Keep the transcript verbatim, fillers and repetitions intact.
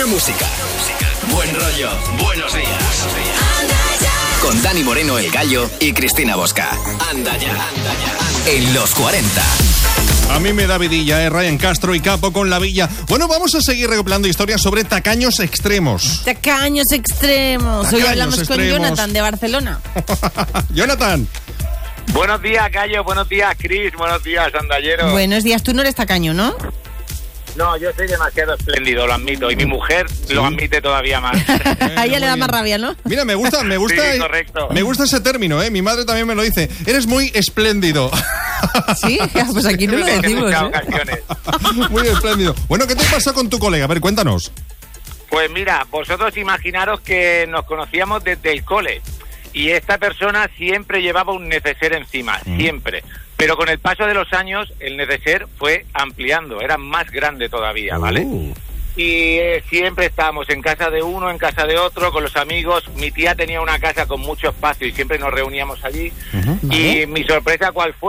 Buena música, buen rollo, buenos días. Con Dani Moreno, El Gallo, y Cristina Bosca. Anda ya, anda ya. En los cuarenta. A mí me da vidilla, ¿eh? Ryan Castro y Capo con La Villa. Bueno, vamos a seguir recopilando historias sobre tacaños extremos. Tacaños extremos. Tacaños Hoy hablamos extremos. Con Jonathan de Barcelona. Jonathan. Buenos días, Gallo. Buenos días, Cris. Buenos días, Andallero. Buenos días. Tú no eres tacaño, ¿no? No, yo soy demasiado espléndido, lo admito. Y mi mujer ¿Sí? lo admite todavía más. A ella le da más rabia, ¿no? Mira, me gusta, me gusta. Sí, correcto. Me gusta ese término, ¿eh? Mi madre también me lo dice. Eres muy espléndido. Sí, pues aquí no lo decimos, ¿eh? Ocasiones. Muy espléndido. Bueno, ¿qué te pasó con tu colega? A ver, cuéntanos. Pues mira, vosotros imaginaros que nos conocíamos desde el cole. Y esta persona siempre llevaba un neceser encima, mm. siempre. Pero con el paso de los años, el neceser fue ampliando, era más grande todavía, ¿vale? Uh. Y eh, siempre estábamos en casa de uno, en casa de otro, con los amigos. Mi tía tenía una casa con mucho espacio y siempre nos reuníamos allí. Uh-huh, ¿vale? Y mi sorpresa, ¿cuál fue?